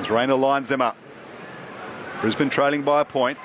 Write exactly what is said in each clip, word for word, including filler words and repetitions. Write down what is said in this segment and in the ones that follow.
as Rayner lines them up. Brisbane trailing by a point.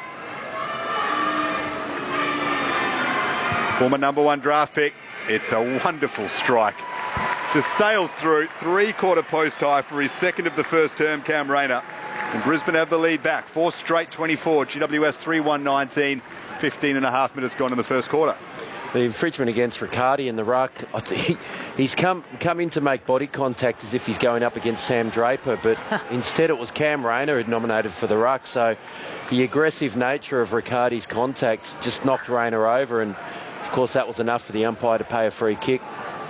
Former number one draft pick. It's a wonderful strike. Just sails through, three-quarter post high for his second of the first term, Cam Rayner. And Brisbane have the lead back. Four straight twenty-four. G W S three one nineteen. fifteen and a half minutes gone in the first quarter. The infringement against Riccardi in the ruck, I think he's come come in to make body contact as if he's going up against Sam Draper, but instead it was Cam Rayner who nominated for the ruck. So the aggressive nature of Riccardi's contact just knocked Rayner over, and of course that was enough for the umpire to pay a free kick.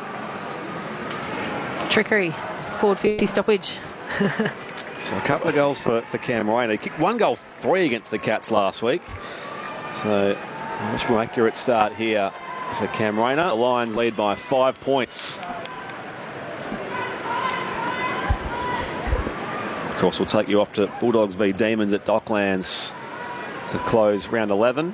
Trickery, forward fifty stoppage. So a couple of goals for, for Cam Rayner. He kicked one goal three against the Cats last week. So a much more accurate start here for Cam Rayner. The Lions lead by five points. Of course, we'll take you off to Bulldogs v Demons at Docklands to close round eleven.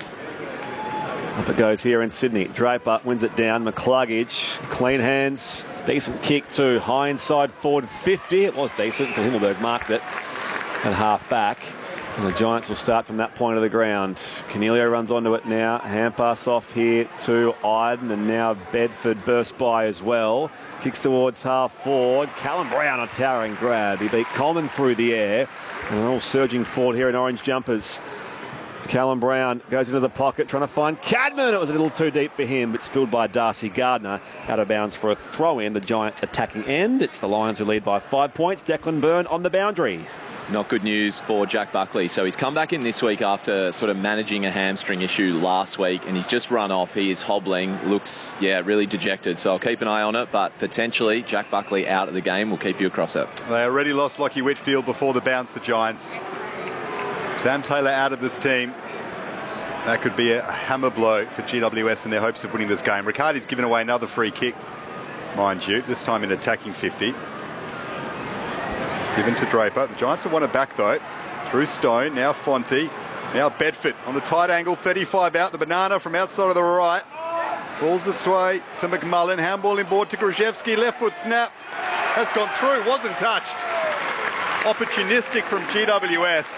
Up it goes here in Sydney. Draper wins it down. McCluggage, clean hands. Decent kick too. High inside forward fifty. It was decent. Himmelberg marked it at half back. And the Giants will start from that point of the ground. Canelio runs onto it now. Hand pass off here to Iden, and now Bedford bursts by as well. Kicks towards half forward. Callum Brown a towering grab. He beat Coleman through the air. And they're all surging forward here in orange jumpers. Callum Brown goes into the pocket trying to find Cadman. It was a little too deep for him, but spilled by Darcy Gardner. Out of bounds for a throw in. The Giants attacking end. It's the Lions who lead by five points. Declan Byrne on the boundary. Not good news for Jack Buckley. So he's come back in this week after sort of managing a hamstring issue last week, and he's just run off. He is hobbling, looks, yeah, really dejected. So I'll keep an eye on it, but potentially Jack Buckley out of the game. We'll keep you across it. They already lost Lockie Whitfield before the bounce, the Giants. Sam Taylor out of this team. That could be a hammer blow for G W S in their hopes of winning this game. Riccardi's given away another free kick, mind you, this time in attacking fifty. Given to Draper. The Giants have won it back though. Through Stone, now Fonte, now Bedford on the tight angle, thirty-five out. The banana from outside of the right. Falls its way to McMullen. Handball inboard to Grzyzewski. Left foot snap. Has gone through, wasn't touched. Opportunistic from G W S.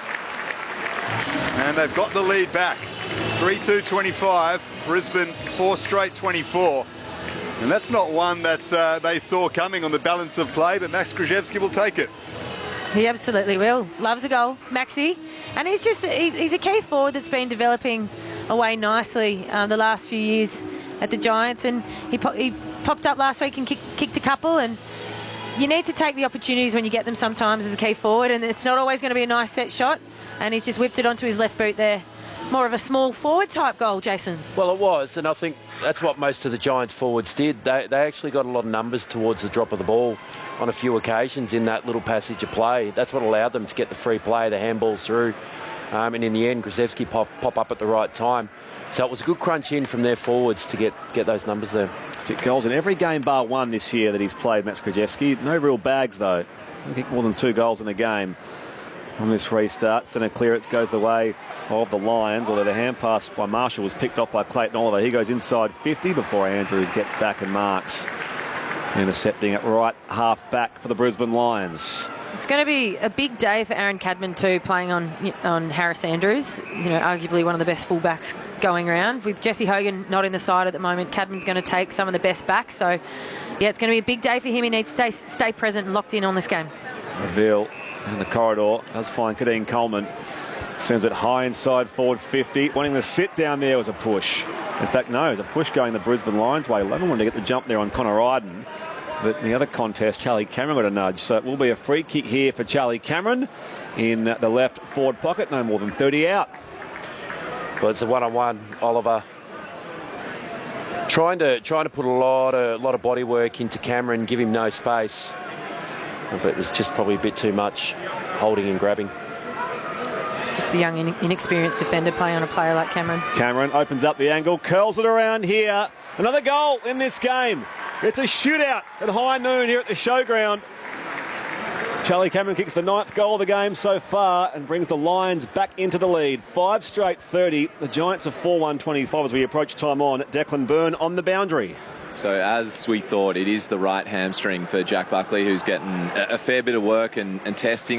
And they've got the lead back. three two twenty-five. Brisbane four straight twenty-four. And that's not one that uh, they saw coming on the balance of play, but Max Grzyzewski will take it. He absolutely will. Loves a goal, Maxi. And he's just, he, he's a key forward that's been developing away nicely um, the last few years at the Giants. And he, po he popped up last week and kick, kicked a couple. And you need to take the opportunities when you get them sometimes as a key forward. And it's not always going to be a nice set shot. And he's just whipped it onto his left boot there. More of a small forward type goal, Jason. Well, it was, and I think that's what most of the Giants forwards did. They, they actually got a lot of numbers towards the drop of the ball on a few occasions in that little passage of play. That's what allowed them to get the free play, the handballs through, um, and in the end, Grzyzewski pop, pop up at the right time. So it was a good crunch in from their forwards to get, get those numbers there. Kick goals in every game bar one this year that he's played, Max Grzyzewski. No real bags, though. He kicked more than two goals in a game. On this restart, centre clearance goes the way of the Lions, although the hand pass by Marshall was picked off by Clayton Oliver. He goes inside fifty before Andrews gets back and marks. Intercepting it right half back for the Brisbane Lions. It's going to be a big day for Aaron Cadman too, playing on on Harris Andrews. You know, arguably one of the best fullbacks going around. With Jesse Hogan not in the side at the moment, Cadman's going to take some of the best backs. So, yeah, it's going to be a big day for him. He needs to stay, stay present and locked in on this game. Reveal in the corridor does find Kadeem Coleman. Sends it high inside forward fifty. Wanting to sit down there was a push. In fact, no, it was a push going the Brisbane Lions way. Levin wanted to get the jump there on Connor Iden. But in the other contest, Charlie Cameron got a nudge. So it will be a free kick here for Charlie Cameron in the left forward pocket. No more than thirty out. Well, it's a one-on-one, Oliver. Trying to trying to put a lot of lot of body work into Cameron, give him no space. But it was just probably a bit too much holding and grabbing. Just the young, inexperienced defender playing on a player like Cameron. Cameron opens up the angle, curls it around here. Another goal in this game. It's a shootout at high noon here at the showground. Charlie Cameron kicks the ninth goal of the game so far and brings the Lions back into the lead. Five straight thirty. The Giants are four one twenty-five as we approach time on. Declan Byrne on the boundary. So as we thought, it is the right hamstring for Jack Buckley, who's getting a fair bit of work and, and testing.